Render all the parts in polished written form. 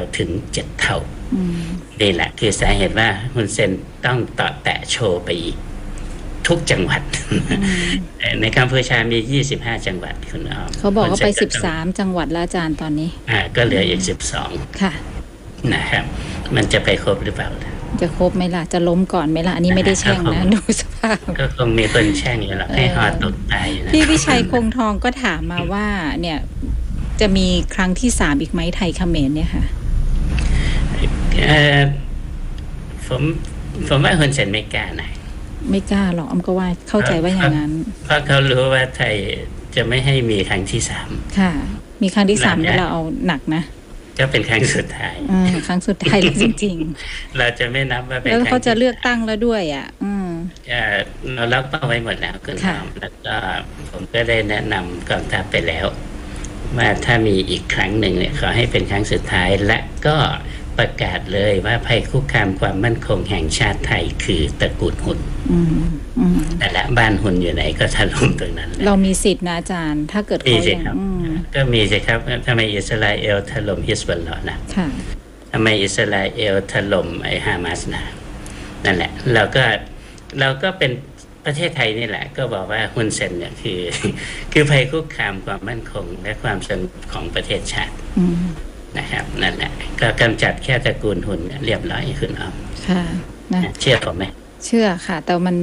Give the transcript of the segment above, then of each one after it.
ถึง7 เท่านี่แหละคือสาเหตุว่าฮุนเซนต้องต่อแตะโชว์ไปอีกทุกจังหวัดในกัมพูชามี25 จังหวัดคุณอ้อมเขาบอกว่าไป13 จังหวัดแล้วอาจารย์ตอนนี้ก็เหลืออีก12ค่ะนะครับมันจะไปครบหรือเปล่าจะครบไหมล่ะจะล้มก่อนไหมล่ะอันนี้ไม่ได้แช่งนะดูสภาพก็คงมีคนแช่งอยู่แล้วให้หอตกตายนะพี่วิชัยคงทองก็ถามมาว่าเนี่ยจะมีครั้งที่3อีกไหมไทยเขมรเนี่ยค่ะผมว่าฮุนเซนไม่กล้านะไม่กล้าหรอกอ้ำก็ว่าเข้าใจว่าอย่างนั้นเพราะเขารู้ว่าไทยจะไม่ให้มีครั้งที่3 ค่ะมีครั้งที่3แล้วเราเอาหนักนะก็เป็นครั้งสุดท้ายครั้งสุดท้ายจริงๆเราจะไม่นับว่าเป็นแล้วเขาจะเลือกตั้งแล้วด้วยเราล็อกเป้าไว้หมดแล้วคุณทอมแล้วก็ผมก็ได้แนะนำกองทัพไปแล้วว่าถ้ามีอีกครั้งหนึ่งเนี่ยขอให้เป็นครั้งสุดท้ายและก็ประกาศเลยว่าภัยคุกคามความมั่นคงแห่งชาติไทยคือตระกูลหุ่นแต่ละบ้านหุ่นอยู่ไหนก็ถล่มตรงนั้นเรามีสิทธินะอาจารย์ถ้าเกิดเขาอย่างก็มีสิครับทำไมอิสราเอลถล่มฮิซบอลลอฮ์นะทำไมอิสราเอลถล่มไอ้ฮามาสนะนั่นแหละเราก็เป็นประเทศไทยนี่แหละก็บอกว่าฮุนเซนเนี่ยคือภัยคุกคามความมั่นคงและความสงบของประเทศชาตินะครับนั่นแหละก็กำจัดแค่ตระกูลหุ่นเรียบร้อยขึ้นเอาค่ะนะเชื่อผมไหมเชื่อค่ะแต่มัน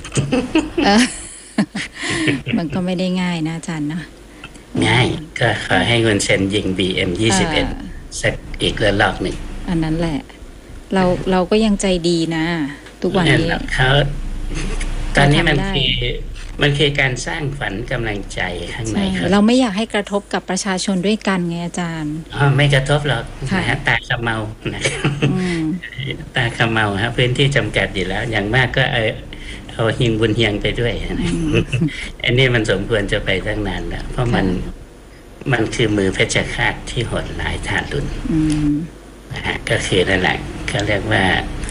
มันก็ไม่ได้ง่ายนะอาจารย์นะง่ายก็ขอให้ฮุนเซนยิง BM21สักอีกระลอกหนึ่งอันนั้นแหละเราก็ยังใจดีนะทุกวันนี้เขาตอนนี้มันคือการสร้างฝันกำลังใจข้างในเราไม่อยากให้กระทบกับประชาชนด้วยกันไงอาจารย์ไม่กระทบหรอกนะตาขมเมาตาขมเมาฮะพื้นที่จำกัดอยู่แล้วอย่างมากก็เอาหิงบุญเฮียงไปด้วยอันนี้มันสมควรจะไปตั้งนานแล้วเพราะมันคือมือเพชฌฆาตที่โหดร้ายทารุณนะฮะก็คือนั่นแหละเขาเรียกว่า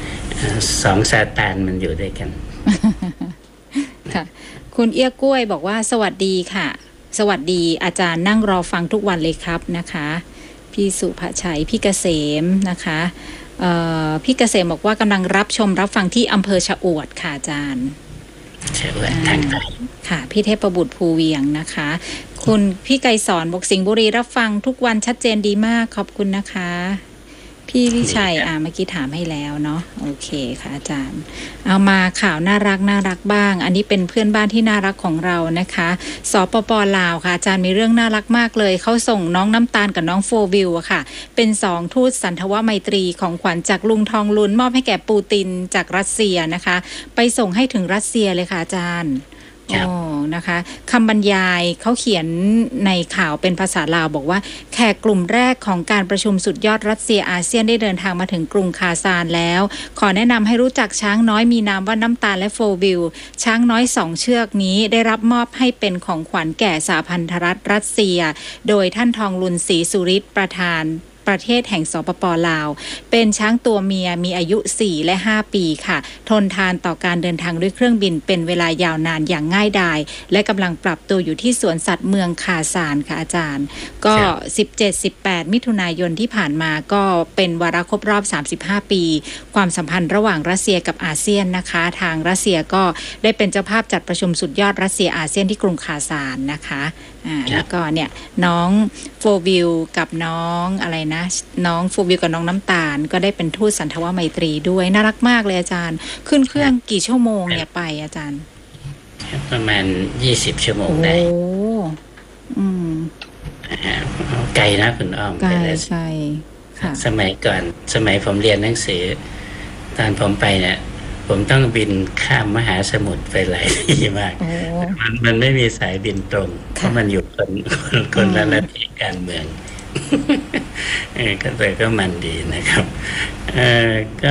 2 ซาตานมันอยู่ด้วยกันค่ะคุณเอี้ยกล้วยบอกว่าสวัสดีค่ะสวัสดีอาจารย์นั่งรอฟังทุกวันเลยครับนะคะพี่สุภชัยพี่เกษมนะคะพี่เกษมบอกว่ากำลังรับฟังที่อำเภอชะอวดค่ะอาจารย์ชะอวดทางใต้ค่ะพี่เทพบุตรภูเวียงนะคะคุณพี่ไกรสอนบอกสิงห์บุรีรับฟังทุกวันชัดเจนดีมากขอบคุณนะคะพี่วิชัยเมื่อกี้ถามให้แล้วเนาะโอเคค่ะอาจารย์เอามาข่าวน่ารักบ้างอันนี้เป็นเพื่อนบ้านที่น่ารักของเรานะคะสปป.ลาวค่ะอาจารย์มีเรื่องน่ารักมากเลยเขาส่งน้องน้ำตาลกับน้องโฟวิลค่ะเป็น2ทูตสันทวไมตรีของขวัญจากลุงทองลุนมอบให้แก่ปูตินจากรัสเซียนะคะไปส่งให้ถึงรัสเซียเลยค่ะอาจารย์นะคะคำบรรยายเขาเขียนในข่าวเป็นภาษาลาวบอกว่าแขกกลุ่มแรกของการประชุมสุดยอดรัสเซียอาเซียนได้เดินทางมาถึงกรุงคาซานแล้วขอแนะนำให้รู้จักช้างน้อยมีนามว่าน้ำตาลและโฟวิลช้างน้อย2 เชือกนี้ได้รับมอบให้เป็นของขวัญแก่สหพันธรัฐรัสเซียโดยท่านทองลุนศรีสุริศประธานประเทศแห่งสปป.ลาวเป็นช้างตัวเมียมีอายุ4 และ 5 ปีค่ะทนทานต่อการเดินทางด้วยเครื่องบินเป็นเวลายาวนานอย่างง่ายดายและกำลังปรับตัวอยู่ที่สวนสัตว์เมืองคาซานค่ะอาจารย์ก็ 17-18 มิถุนายนที่ผ่านมาก็เป็นวาระครบรอบ35 ปีความสัมพันธ์ระหว่างรัสเซียกับอาเซียนนะคะทางรัสเซียก็ได้เป็นเจ้าภาพจัดประชุมสุดยอดรัสเซียอาเซียนที่กรุงคาซานนะคะแล้วก็เนี่ยน้องโฟวิลกับน้องอะไรนะน้องโฟวิลกับน้องน้ำตาลก็ได้เป็นทูตสันทวไมตรีด้วยน่ารักมากเลยอาจารย์ขึ้นเครื่องกี่ชั่วโมงเนี่ยไปอาจารย์ประมาณ20 ชั่วโมงได้ไกลนะคุณอ้อมไกลใช่ค่ะสมัยก่อนสมัยผมเรียนหนังสือตอนผมไปเนี่ยผมต้องบินข้ามมหาสมุทรไปหลายที่มากมันไม่มีสายบินตรงเพราะมันอยู่คนละระดับการเมืองก็เลยก็มันดีนะครับก็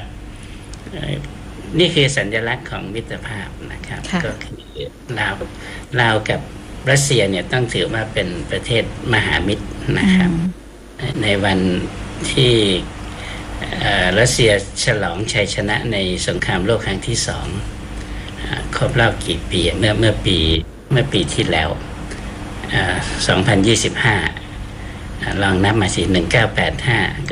นี่คือสัญลักษณ์ของมิตรภาพนะครับก็คือลาวกับรัสเซียเนี่ยต้องถือว่าเป็นประเทศมหามิตรนะครับในวันที่รัสเซียฉลองชัยชนะในสงครามโลกครั้งที่2ครบรอบกี่ปีเมื่อปีที่แล้ว2025ลองนับมาสิ1985